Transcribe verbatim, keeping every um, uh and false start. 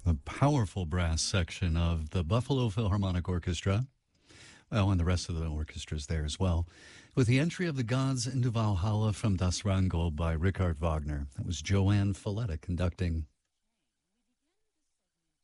A powerful brass section of the Buffalo Philharmonic Orchestra. Oh, and the rest of the orchestra's there as well. With the entry of the gods into Valhalla from Das Rheingold by Richard Wagner. That was Joanne Folletta conducting